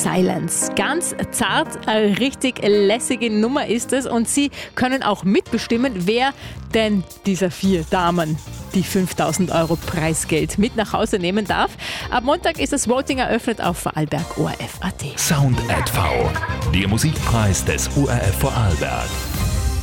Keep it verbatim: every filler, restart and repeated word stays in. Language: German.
Silence. Ganz zart, eine richtig lässige Nummer ist es und Sie können auch mitbestimmen, wer denn dieser vier Damen die fünftausend Euro Preisgeld mit nach Hause nehmen darf. Ab Montag ist das Voting eröffnet auf Vorarlberg O R F Punkt A T. Sound at V, der Musikpreis des O R F Vorarlberg.